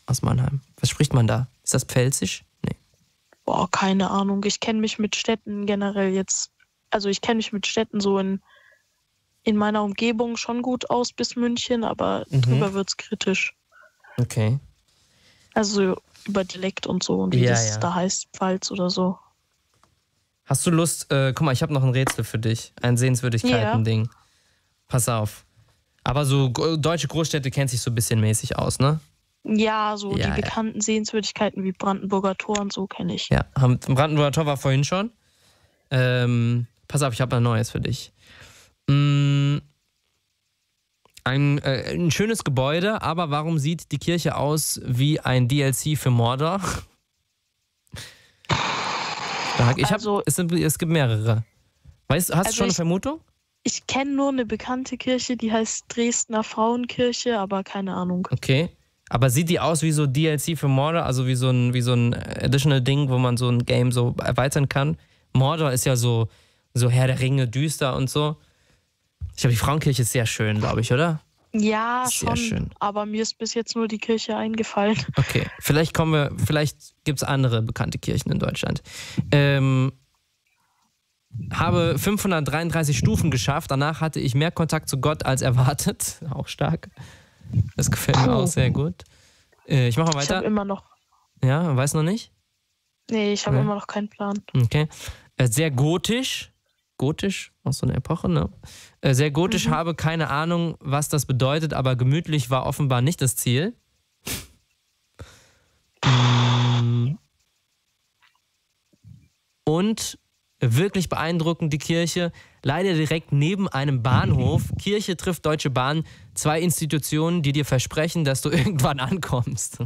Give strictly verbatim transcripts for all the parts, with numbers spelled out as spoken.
aus Mannheim? Was spricht man da? Ist das Pfälzisch? Nee. Boah, keine Ahnung. Ich kenne mich mit Städten generell jetzt, also ich kenne mich mit Städten so in, in meiner Umgebung schon gut aus bis München, aber Mhm. drüber wird's kritisch. Okay. Also über Dialekt und so und wie Ja, das ja. da heißt, Pfalz oder so. Hast du Lust, äh, guck mal, ich habe noch ein Rätsel für dich. Ein Sehenswürdigkeiten-Ding. Pass auf. Aber so g- deutsche Großstädte kennt sich so ein bisschen mäßig aus, ne? Ja, so Ja, die ja. bekannten Sehenswürdigkeiten wie Brandenburger Tor und so kenne ich. Ja, haben, Brandenburger Tor war vorhin schon. Ähm, pass auf, ich habe ein neues für dich. Mm, ein, äh, ein schönes Gebäude, aber warum sieht die Kirche aus wie ein D L C für Mordor? Stark. Ich hab, Also- es, sind, es gibt mehrere. Weißt, hast du Also schon eine ich- Vermutung? Ich kenne nur eine bekannte Kirche, die heißt Dresdner Frauenkirche, aber keine Ahnung. Okay. Aber sieht die aus wie so D L C für Mordor, also wie so ein, wie so ein additional Ding, wo man so ein Game so erweitern kann? Mordor ist ja so, so Herr der Ringe, düster und so. Ich glaube, die Frauenkirche ist sehr schön, glaube ich, oder? Ja, Sehr schon, schön. aber mir ist bis jetzt nur die Kirche eingefallen. Okay, vielleicht kommen wir, vielleicht gibt es andere bekannte Kirchen in Deutschland. Ähm, habe fünfhundertdreiunddreißig Stufen geschafft. Danach hatte ich mehr Kontakt zu Gott als erwartet. Auch stark. Das gefällt mir Oh. auch sehr gut. Äh, ich mache mal Ich habe weiter. immer noch, Ja, weiß noch nicht? nee, ich habe Ja. immer noch keinen Plan. Okay. Äh, sehr gotisch. Gotisch, aus so einer Epoche, ne? Äh, sehr gotisch, Mhm. habe keine Ahnung, was das bedeutet, aber gemütlich war offenbar nicht das Ziel. Mm. Und wirklich beeindruckend die Kirche, leider direkt neben einem Bahnhof. Kirche trifft Deutsche Bahn, zwei Institutionen, die dir versprechen, dass du irgendwann ankommst.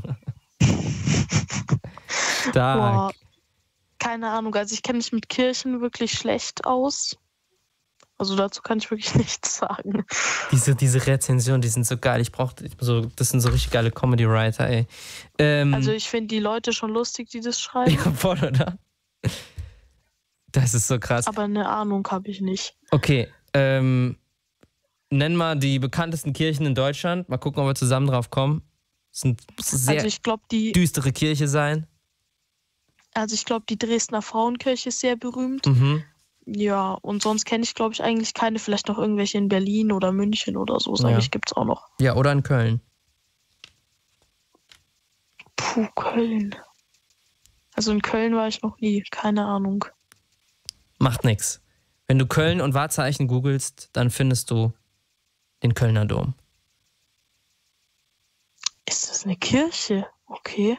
Stark. Boah, keine Ahnung, also ich kenne mich mit Kirchen wirklich schlecht aus. Also dazu kann ich wirklich nichts sagen. Diese, diese Rezensionen, die sind so geil. Ich brauche so, das sind so richtig geile Comedy-Writer, ey. Ähm, Also ich finde die Leute schon lustig, die das schreiben, ja, voll, oder? Das ist so krass. aber eine Ahnung habe ich nicht. Okay, ähm, nenn mal die bekanntesten Kirchen in Deutschland. Mal gucken, ob wir zusammen drauf kommen. Es sind sehr Also ich glaube, die, düstere Kirche sein. also ich glaube, die Dresdner Frauenkirche ist sehr berühmt. Mhm. Ja, und sonst kenne ich, glaube ich, eigentlich keine. Vielleicht noch irgendwelche in Berlin oder München oder so, sage Ja. ich, gibt's auch noch. Ja, oder in Köln. Puh, Köln. Also in Köln war ich noch nie, keine Ahnung. Macht nix. Wenn du Köln und Wahrzeichen googelst, dann findest du den Kölner Dom. Ist das eine Kirche? Okay.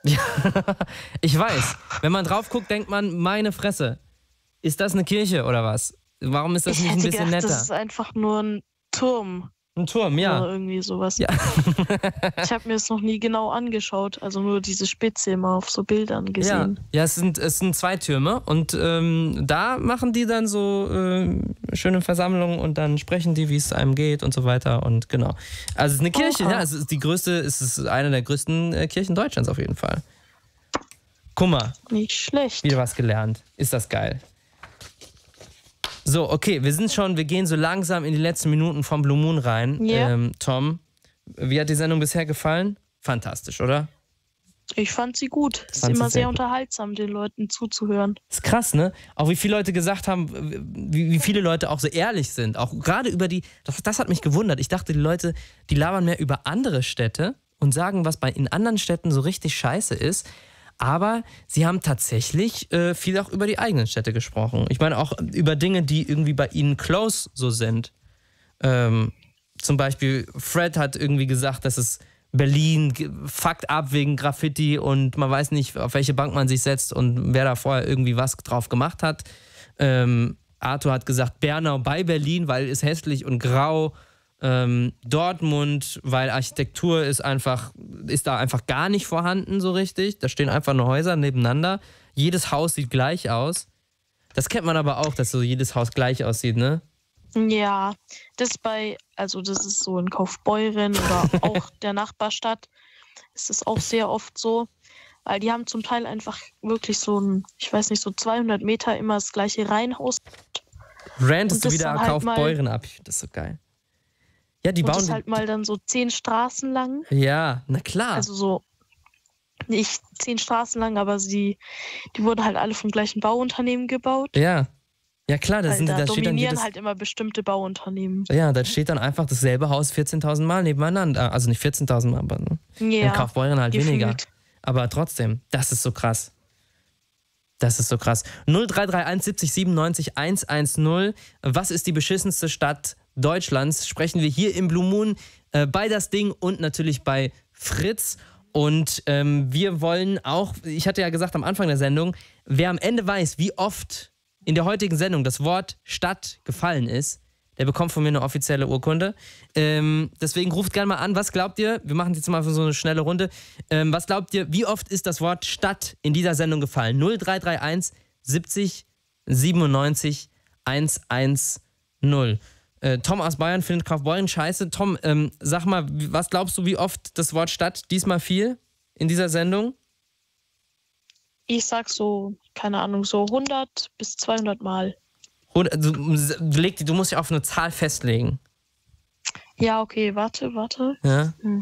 Ich weiß. Wenn man drauf guckt, denkt man, meine Fresse. Ist das eine Kirche oder was? Warum ist das Ich nicht ein hätte bisschen gedacht, netter? das ist einfach nur ein Turm Ein Turm, oder ja. irgendwie sowas. Ja. Ich habe mir das noch nie genau angeschaut, also nur diese Spitze immer auf so Bildern Ja, gesehen. ja es, sind, es sind zwei Türme und ähm, da machen die dann so ähm, schöne Versammlungen und dann sprechen die, wie es einem geht und so weiter und genau. Also es ist eine Kirche, Oha. ja, es ist die größte, es ist eine der größten äh, Kirchen Deutschlands auf jeden Fall. Guck mal, Nicht schlecht. wieder was gelernt. Ist das geil. So, okay, wir sind schon, wir gehen so langsam in die letzten Minuten vom Blue Moon rein. Ja. Ähm, Tom, wie hat die Sendung bisher gefallen? Fantastisch, oder? Ich fand sie gut. Es ist Fand sie immer sehr sehr gut. unterhaltsam, den Leuten zuzuhören. Ist krass, ne? Auch wie viele Leute gesagt haben, wie, wie viele Leute auch so ehrlich sind. Auch gerade über die, das, das hat mich gewundert. Ich dachte, die Leute, die labern mehr über andere Städte und sagen, was bei in anderen Städten so richtig scheiße ist. Aber sie haben tatsächlich äh, viel auch über die eigenen Städte gesprochen. Ich meine auch über Dinge, die irgendwie bei ihnen close so sind. Ähm, zum Beispiel Fred hat irgendwie gesagt, dass es Berlin ge- fuckt ab wegen Graffiti und man weiß nicht, auf welche Bank man sich setzt und wer da vorher irgendwie was drauf gemacht hat. Ähm, Arthur hat gesagt, Bernau bei Berlin, weil es hässlich und grau. Ähm, Dortmund, weil Architektur ist einfach, ist da einfach gar nicht vorhanden so richtig. Da stehen einfach nur Häuser nebeneinander. Jedes Haus sieht gleich aus. Das kennt man aber auch, dass so jedes Haus gleich aussieht, ne? Ja, das bei, also das ist so in Kaufbeuren oder auch der Nachbarstadt ist es auch sehr oft so, weil die haben zum Teil einfach wirklich so ein, ich weiß nicht, so zweihundert Meter immer das gleiche Reihenhaus. Rantest Und du das wieder dann halt Kaufbeuren ab? Ich finde das so geil. Ja, die Und bauen. das halt mal dann so zehn Straßen lang. Ja, na klar. Also so nicht zehn Straßen lang, aber sie, die wurden halt alle vom gleichen Bauunternehmen gebaut. Ja. Ja klar, das Weil sind, da da steht dann dominieren jedes, halt immer bestimmte Bauunternehmen. ja, da steht dann einfach dasselbe Haus vierzehntausend Mal nebeneinander. Also nicht vierzehntausend Mal, aber ne? Ja, in Kaufbeuren halt gefühlt. weniger. Aber trotzdem, das ist so krass. Das ist so krass. null drei drei eins siebzig siebenundneunzig hundertzehn. Was ist die beschissenste Stadt Deutschlands? Sprechen wir hier im Blue Moon äh, bei Das Ding und natürlich bei Fritz. Und ähm, wir wollen auch, ich hatte ja gesagt am Anfang der Sendung, wer am Ende weiß, wie oft in der heutigen Sendung das Wort Stadt gefallen ist, der bekommt von mir eine offizielle Urkunde. Ähm, deswegen ruft gerne mal an, was glaubt ihr, wir machen jetzt mal so eine schnelle Runde, ähm, was glaubt ihr, wie oft ist das Wort Stadt in dieser Sendung gefallen? null drei drei eins siebzig siebenundneunzig hundertzehn. Äh, Tom aus Bayern findet Kaufbeuren scheiße. Tom, ähm, sag mal, was glaubst du, wie oft das Wort Stadt diesmal fiel in dieser Sendung? Ich sag so, keine Ahnung, so hundert bis zweihundert Mal. Du, leg, du musst ja auf eine Zahl festlegen. Ja, okay, warte, warte. Ja? Hm.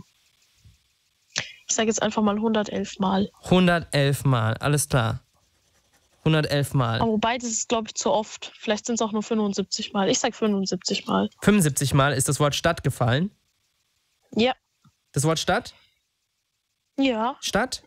Ich sage jetzt einfach mal hundertelf Mal. hundertelf Mal, alles klar. hundertelf Mal. Aber wobei, das ist, glaube ich, zu oft. Vielleicht sind es auch nur fünfundsiebzig Mal. Ich sag fünfundsiebzig Mal. fünfundsiebzig Mal ist das Wort Stadt gefallen. Ja. Das Wort Stadt? Ja. Stadt?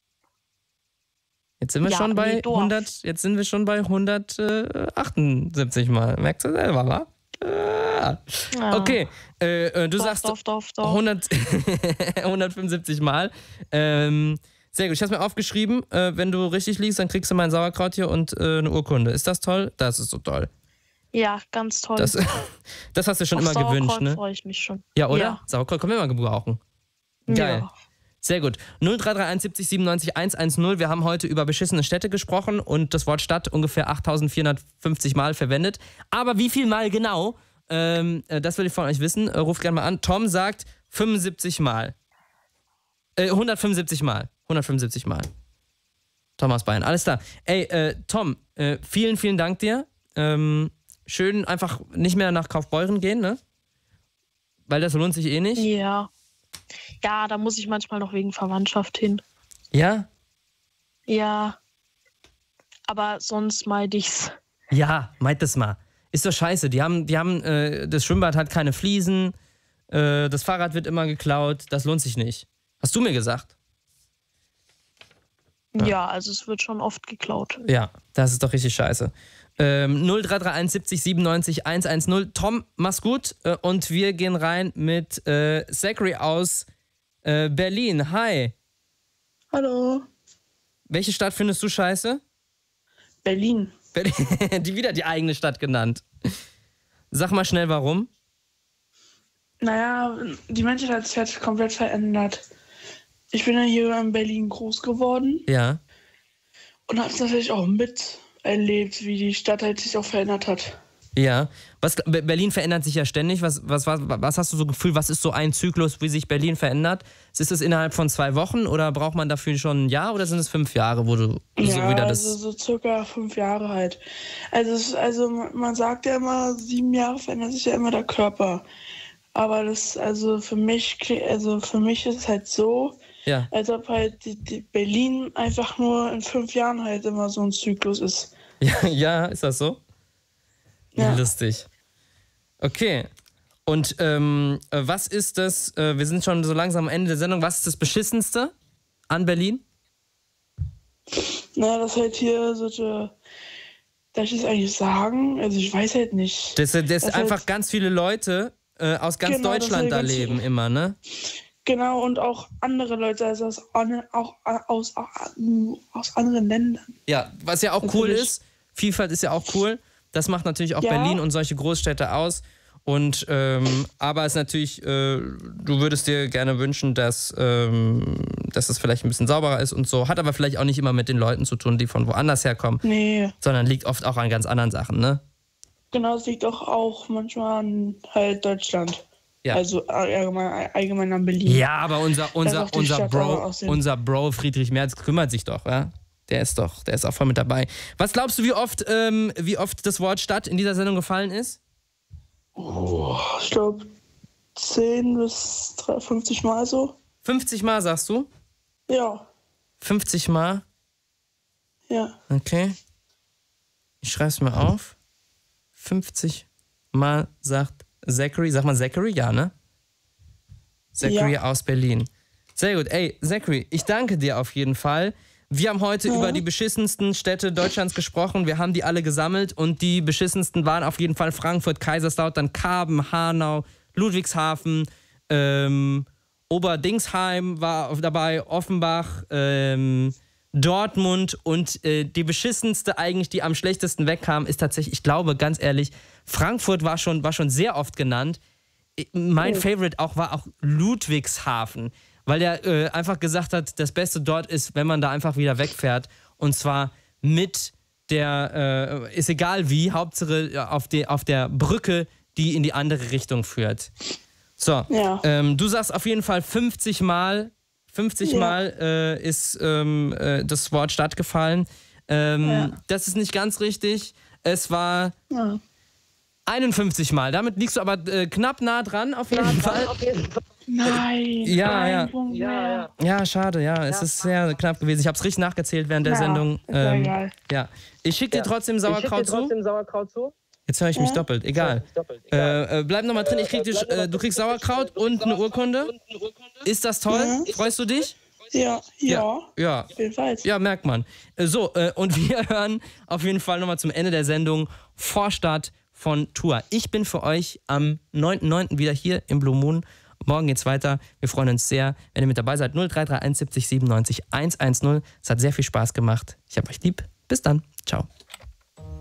Jetzt sind wir Ja, schon bei nee, Dorf. hundert, jetzt sind wir schon bei hundertachtundsiebzig Mal. Merkst du selber, wa? Ah. Ja. Okay, äh, äh, du Dorf, sagst Dorf, Dorf, Dorf. hundert, hundertfünfundsiebzig Mal. Ähm, sehr gut, ich habe mir aufgeschrieben, äh, wenn du richtig liegst, dann kriegst du mein Sauerkraut hier und äh, eine Urkunde. Ist das toll? Das ist so toll. Ja, ganz toll. Das, das hast du schon Auf immer Sauerkraut gewünscht, ne? freue ich mich schon. Ja, oder? Ja. Sauerkraut können wir immer gebrauchen. Geil. Ja. Sehr gut. null drei drei eins siebzig siebenundneunzig hundertzehn. Wir haben heute über beschissene Städte gesprochen und das Wort Stadt ungefähr achttausendvierhundertfünfzig Mal verwendet. Aber wie viel Mal genau, ähm, das will ich von euch wissen. Äh, ruft gerne mal an. Tom sagt fünfundsiebzig Mal. Äh, hundertfünfundsiebzig Mal. hundertfünfundsiebzig Mal. Thomas Bein. Alles klar. Ey, äh, Tom, äh, vielen, vielen Dank dir. Ähm, schön einfach nicht mehr nach Kaufbeuren gehen, ne? Weil das lohnt sich eh nicht. Ja. Ja, da muss ich manchmal noch wegen Verwandtschaft hin. Ja? Ja. Aber sonst meide ich's. Ja, meint das mal. Ist doch scheiße. Die haben, die haben, äh, das Schwimmbad hat keine Fliesen, äh, das Fahrrad wird immer geklaut, das lohnt sich nicht. Hast du mir gesagt? Ja, ja also es wird schon oft geklaut. Ja, das ist doch richtig scheiße. Ähm, null drei drei eins siebzig siebenundneunzig hundertzehn. Tom, mach's gut äh, und wir gehen rein mit äh, Zachary aus äh, Berlin. Hi. Hallo. Welche Stadt findest du scheiße? Berlin. Berlin. Die wieder die eigene Stadt genannt. Sag mal schnell, warum? Naja, die Menschheit hat sich halt komplett verändert. Ich bin ja hier in Berlin groß geworden Ja. und habe es natürlich auch miterlebt, wie die Stadt halt sich auch verändert hat. Ja. Was, Berlin verändert sich ja ständig. Was, was, was, was hast du so Gefühl, was ist so ein Zyklus, wie sich Berlin verändert? Ist es innerhalb von zwei Wochen oder braucht man dafür schon ein Jahr oder sind es fünf Jahre, wo du Ja, so wieder das... also so circa fünf Jahre halt. Also, es, also man sagt ja immer, sieben Jahre verändert sich ja immer der Körper. Aber das, also für mich, also für mich ist es halt so, Ja. als ob halt die, die Berlin einfach nur in fünf Jahren halt immer so ein Zyklus ist. Ja, ja, ist das so? Ja. Lustig. Okay. Und ähm, was ist das, äh, wir sind schon so langsam am Ende der Sendung, was ist das Beschissenste an Berlin? Na, das halt hier solche, darf ich das eigentlich sagen? Also ich weiß halt nicht. Dass, dass Das einfach halt- ganz viele Leute äh, aus ganz Genau, das Deutschland halt da ganz leben viele- immer, ne? Genau, und auch andere Leute, also aus, an- auch aus, aus anderen Ländern. Ja, was ja auch cool Natürlich. ist, Vielfalt ist ja auch cool, das macht natürlich auch Ja. Berlin und solche Großstädte aus. Und ähm, aber es ist natürlich, äh, du würdest dir gerne wünschen, dass, ähm, dass es vielleicht ein bisschen sauberer ist und so. Hat aber vielleicht auch nicht immer mit den Leuten zu tun, die von woanders herkommen, Nee, sondern liegt oft auch an ganz anderen Sachen, ne? genau, es liegt auch, auch manchmal an halt Deutschland. Ja. Also allgemein, allgemein an Berlin. Ja, aber unser, unser, auch die unser, Stadt aber Bro, aussehen. unser Bro Friedrich Merz kümmert sich doch, ja? Der ist doch, der ist auch voll mit dabei. Was glaubst du, wie oft, ähm, wie oft das Wort Stadt in dieser Sendung gefallen ist? Oh, ich glaube zehn bis fünfzig Mal so. fünfzig Mal, sagst du? Ja. fünfzig Mal? Ja. Okay. Ich schreibe es mir auf. fünfzig Mal sagt Zachary. Sag mal Zachary, ja, ne? Zachary Ja. aus Berlin. Sehr gut. Ey, Zachary, ich danke dir auf jeden Fall. Wir haben heute Ja. über die beschissensten Städte Deutschlands gesprochen. Wir haben die alle gesammelt und die beschissensten waren auf jeden Fall Frankfurt, Kaiserslautern, Karben, Hanau, Ludwigshafen, ähm, Oberdingsheim war dabei, Offenbach, ähm, Dortmund und äh, die beschissenste eigentlich, die am schlechtesten wegkam, ist tatsächlich, ich glaube, ganz ehrlich, Frankfurt war schon, war schon sehr oft genannt. Mein Oh. Favorite auch war auch Ludwigshafen, weil er äh, einfach gesagt hat, das Beste dort ist, wenn man da einfach wieder wegfährt. Und zwar mit der, äh, ist egal wie, Hauptsache auf, die, auf der Brücke, die in die andere Richtung führt. So, Ja. ähm, du sagst auf jeden Fall fünfzig Mal, fünfzig Ja. Mal äh, ist ähm, äh, das Wort Stadt gefallen. Ähm, Ja. Das ist nicht ganz richtig. Es war Ja. einundfünfzig Mal. Damit liegst du aber äh, knapp nah dran auf jeden Fall. Nein. Ja, ein ja. Punkt mehr. Ja, schade, ja. Es ist sehr knapp gewesen. Ich habe es richtig nachgezählt während der Ja, Sendung. ist ja Ähm, egal. ja. Ich schicke dir trotzdem Sauerkraut zu. Sauerkraut zu. Jetzt höre ich mich Ja. doppelt. Egal. Äh, äh, bleib nochmal drin. Ich krieg die, äh, du kriegst Sauerkraut und eine Urkunde. Ist das toll? Ja. Freust du dich? Ja, ja. Ja. Auf jeden Fall. Ja, merkt man. Äh, So, äh, und wir hören auf jeden Fall nochmal zum Ende der Sendung Vorstart von Tour. Ich bin für euch am neunten neunten wieder hier im Blue Moon. Morgen geht's weiter. Wir freuen uns sehr, wenn ihr mit dabei seid. null drei drei eins siebzig siebenundneunzig hundertzehn. Es hat sehr viel Spaß gemacht. Ich hab euch lieb. Bis dann. Ciao.